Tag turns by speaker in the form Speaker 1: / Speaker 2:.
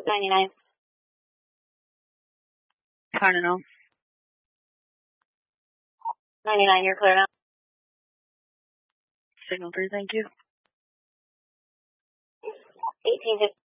Speaker 1: 99.
Speaker 2: Cardinal.
Speaker 1: 99, you're clear now.
Speaker 2: Signal 3, thank you.
Speaker 1: 1850.